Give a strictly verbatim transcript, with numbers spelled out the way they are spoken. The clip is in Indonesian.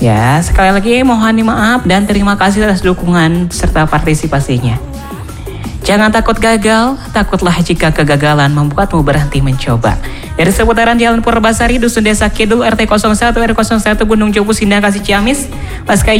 Ya, sekali lagi mohon maaf dan terima kasih atas dukungan serta partisipasinya. Jangan takut gagal, takutlah jika kegagalan membuatmu berhenti mencoba. Dari seputaran Jalan Purbasari, Dusun Desa Kidul, R T nol satu R nol satu Gunung Jowu, Sindang Kasih Ciamis, Pasca